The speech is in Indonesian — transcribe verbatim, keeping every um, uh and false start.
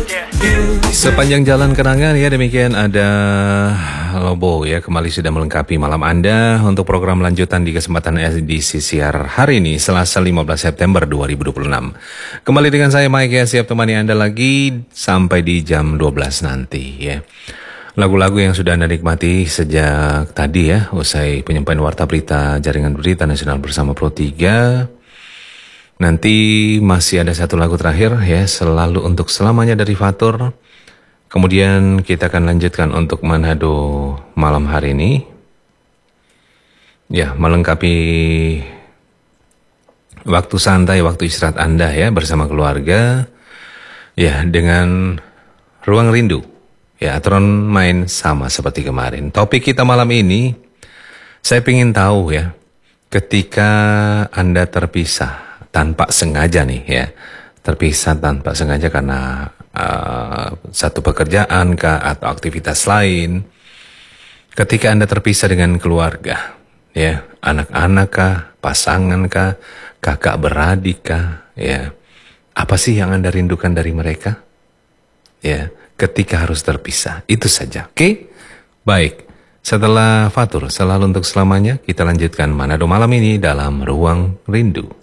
Sepanjang jalan kenangan ya, demikian ada Lobo ya, kembali sudah melengkapi malam Anda untuk program lanjutan di kesempatan edisi siar hari ini Selasa lima belas September dua ribu dua puluh enam. Kembali dengan saya Mike ya, siap temani Anda lagi sampai di jam dua belas nanti ya. Lagu-lagu yang sudah Anda nikmati sejak tadi ya, usai penyampaian warta berita Jaringan Berita Nasional bersama Pro tiga. Nanti masih ada satu lagu terakhir ya, Selalu Untuk Selamanya dari Fatur. Kemudian kita akan lanjutkan untuk Manado malam hari ini. Ya, melengkapi waktu santai, waktu istirahat Anda ya bersama keluarga. Ya, dengan Ruang Rindu. Ya, aturan main sama seperti kemarin. Topik kita malam ini, saya ingin tahu ya, ketika Anda terpisah tanpa sengaja nih ya, terpisah tanpa sengaja karena uh, satu pekerjaan kah atau aktivitas lain. Ketika Anda terpisah dengan keluarga, ya, anak-anak kah, pasangan kah, kakak beradik kah, ya, apa sih yang Anda rindukan dari mereka? Ya, ketika harus terpisah, itu saja. Oke, baik. Setelah Fatur, Selalu Untuk Selamanya, kita lanjutkan Manado malam ini dalam Ruang Rindu.